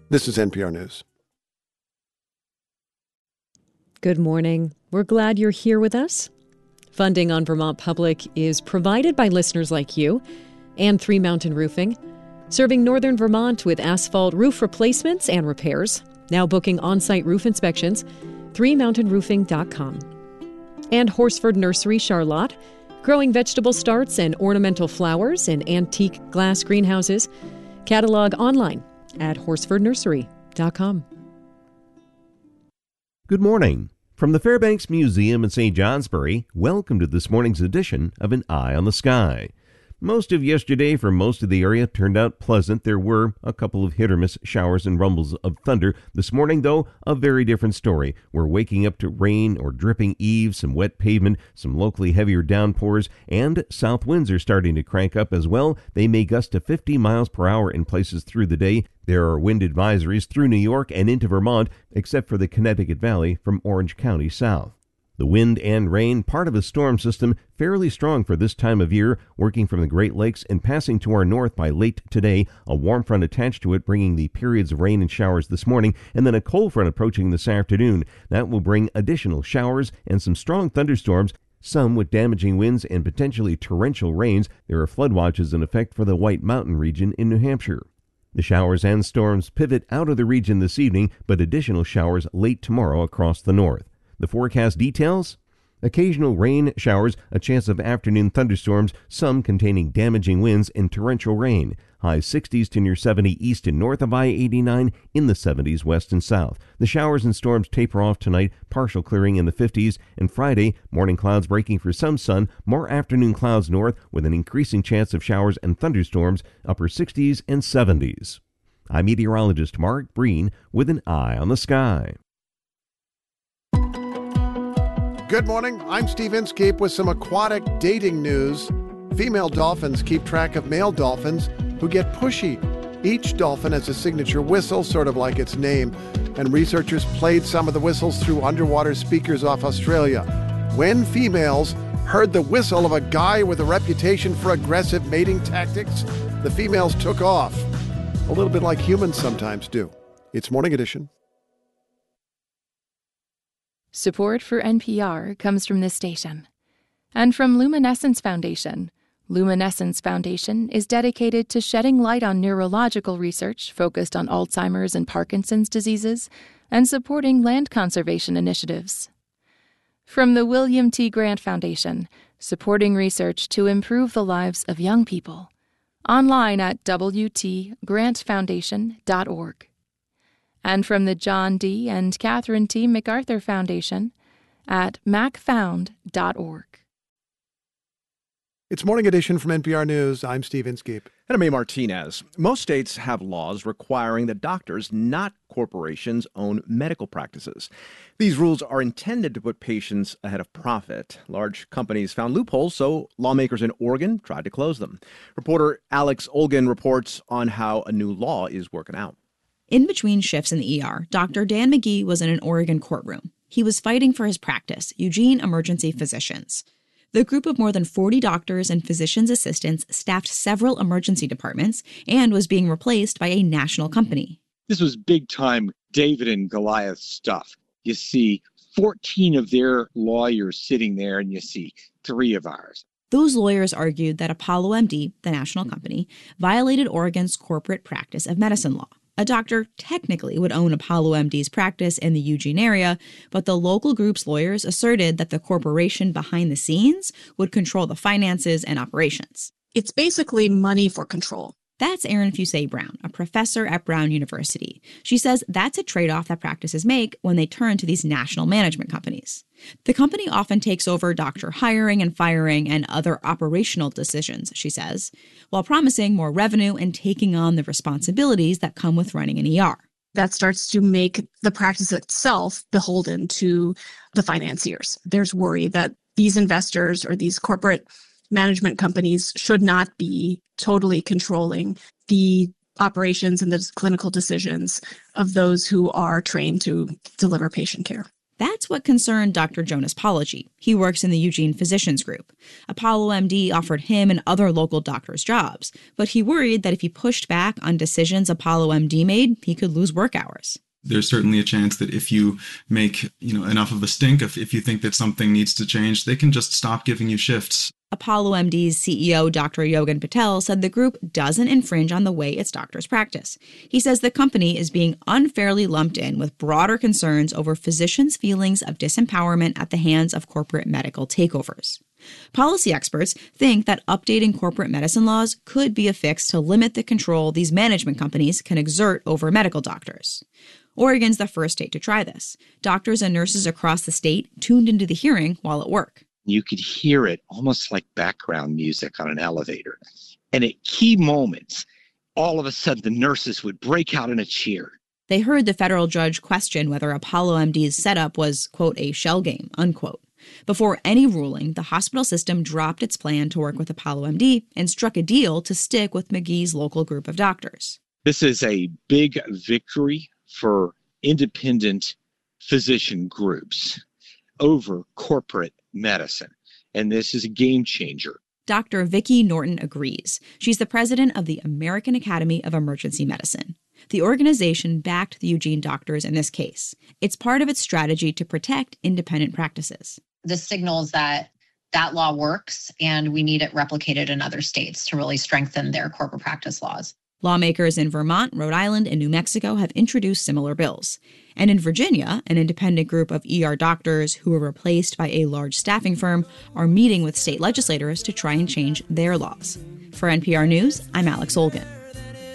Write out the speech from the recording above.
This is NPR News. Good morning. We're glad you're here with us. Funding on Vermont Public is provided by listeners like you and Three Mountain Roofing, serving northern Vermont with asphalt roof replacements and repairs. Now booking on-site roof inspections, threemountainroofing.com. And Horsford Nursery Charlotte, growing vegetable starts and ornamental flowers in antique glass greenhouses. Catalog online at horsfordnursery.com. Good morning. From the Fairbanks Museum in St. Johnsbury, welcome to this morning's edition of An Eye on the Sky. Most of yesterday for most of the area turned out pleasant. There were a couple of hit-or-miss showers and rumbles of thunder. This morning, though, a very different story. We're waking up to rain or dripping eaves, some wet pavement, some locally heavier downpours, and south winds are starting to crank up as well. They may gust to 50 miles per hour in places through the day. There are wind advisories through New York and into Vermont, except for the Connecticut Valley from Orange County south. The wind and rain, part of a storm system fairly strong for this time of year, working from the Great Lakes and passing to our north by late today. A warm front attached to it, bringing the periods of rain and showers this morning, and then a cold front approaching this afternoon. That will bring additional showers and some strong thunderstorms, some with damaging winds and potentially torrential rains. There are flood watches in effect for the White Mountain region in New Hampshire. The showers and storms pivot out of the region this evening, but additional showers late tomorrow across the north. The forecast details: occasional rain showers, a chance of afternoon thunderstorms, some containing damaging winds and torrential rain. High 60s to near 70 east and north of I-89, in the 70s west and south. The showers and storms taper off tonight, partial clearing in the 50s, and Friday, morning clouds breaking for some sun, more afternoon clouds north with an increasing chance of showers and thunderstorms, upper 60s and 70s. I'm meteorologist Mark Breen with An Eye on the Sky. Good morning. I'm Steve Inskeep with some aquatic dating news. Female dolphins keep track of male dolphins who get pushy. Each dolphin has a signature whistle, sort of like its name, and researchers played some of the whistles through underwater speakers off Australia. When females heard the whistle of a guy with a reputation for aggressive mating tactics, the females took off, a little bit like humans sometimes do. It's Morning Edition. Support for NPR comes from this station and from Luminescence Foundation. Luminescence Foundation is dedicated to shedding light on neurological research focused on Alzheimer's and Parkinson's diseases and supporting land conservation initiatives. From the William T. Grant Foundation, supporting research to improve the lives of young people. Online at wtgrantfoundation.org. And from the John D. and Catherine T. MacArthur Foundation at macfound.org. It's Morning Edition from NPR News. I'm Steve Inskeep. And I'm A. Martinez. Most states have laws requiring that doctors, not corporations, own medical practices. These rules are intended to put patients ahead of profit. Large companies found loopholes, so lawmakers in Oregon tried to close them. Reporter Alex Olgin reports on how a new law is working out. In between shifts in the ER, Dr. Dan McGee was in an Oregon courtroom. He was fighting for his practice, Eugene Emergency Physicians. The group of more than 40 doctors and physicians' assistants staffed several emergency departments and was being replaced by a national company. This was big-time David and Goliath stuff. You see 14 of their lawyers sitting there, and you see 3 of ours. Those lawyers argued that Apollo MD, the national company, violated Oregon's corporate practice of medicine law. A doctor technically would own Apollo MD's practice in the Eugene area, but the local group's lawyers asserted that the corporation behind the scenes would control the finances and operations. It's basically money for control. That's Erin Fusay-Brown, a professor at Brown University. She says that's a trade-off that practices make when they turn to these national management companies. The company often takes over doctor hiring and firing and other operational decisions, she says, while promising more revenue and taking on the responsibilities that come with running an ER. That starts to make the practice itself beholden to the financiers. There's worry that these investors or these corporate management companies should not be totally controlling the operations and the clinical decisions of those who are trained to deliver patient care. That's what concerned Dr. Jonas Pology. He works in the Eugene Physicians Group. Apollo MD offered him and other local doctors jobs, but he worried that if he pushed back on decisions Apollo MD made, he could lose work hours. There's certainly a chance that if you make, enough of a stink, if you think that something needs to change, they can just stop giving you shifts. Apollo MD's CEO, Dr. Yogan Patel, said the group doesn't infringe on the way its doctors practice. He says the company is being unfairly lumped in with broader concerns over physicians' feelings of disempowerment at the hands of corporate medical takeovers. Policy experts think that updating corporate medicine laws could be a fix to limit the control these management companies can exert over medical doctors. Oregon's the first state to try this. Doctors and nurses across the state tuned into the hearing while at work. You could hear it almost like background music on an elevator. And at key moments, all of a sudden, the nurses would break out in a cheer. They heard the federal judge question whether Apollo MD's setup was, quote, a shell game, unquote. Before any ruling, the hospital system dropped its plan to work with Apollo MD and struck a deal to stick with McGee's local group of doctors. This is a big victory for independent physician groups over corporate medicine, and this is a game changer. Dr. Vicki Norton agrees. She's the president of the American Academy of Emergency Medicine. The organization backed the Eugene doctors in this case. It's part of its strategy to protect independent practices. This signals that law works, and we need it replicated in other states to really strengthen their corporate practice laws. Lawmakers in Vermont, Rhode Island, and New Mexico have introduced similar bills. And in Virginia, an independent group of ER doctors who were replaced by a large staffing firm are meeting with state legislators to try and change their laws. For NPR News, I'm Alex Olgin.